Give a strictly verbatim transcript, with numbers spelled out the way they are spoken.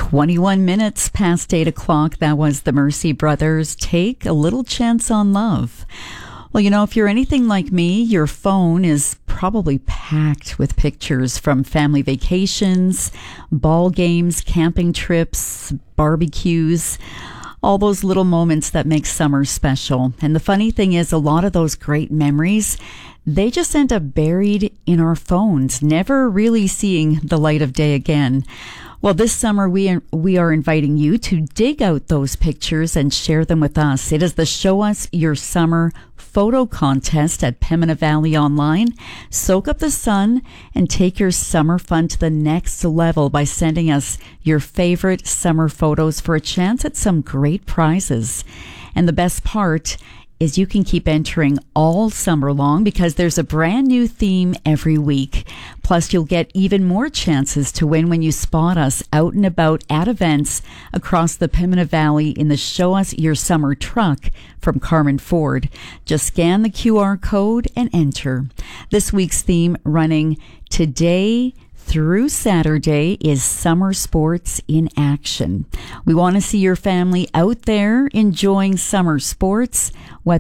twenty-one minutes past eight o'clock. That was the Mercy Brothers. Take a Little Chance on Love. Well, you know, if you're anything like me, your phone is probably packed with pictures from family vacations, ball games, camping trips, barbecues, all those little moments that make summer special. And the funny thing is, a lot of those great memories, they just end up buried in our phones, never really seeing the light of day again. Well, this summer we we are inviting you to dig out those pictures and share them with us. It is the Show Us Your Summer photo contest at Pembina Valley Online. Soak up the sun and take your summer fun to the next level by sending us your favorite summer photos for a chance at some great prizes. And the best part is you can keep entering all summer long because there's a brand new theme every week. Plus, you'll get even more chances to win when you spot us out and about at events across the Pembina Valley in the Show Us Your Summer truck from Carmen Ford. Just scan the Q R code and enter. This week's theme, running today through Saturday, is summer sports in action. We want to see your family out there enjoying summer sports, whether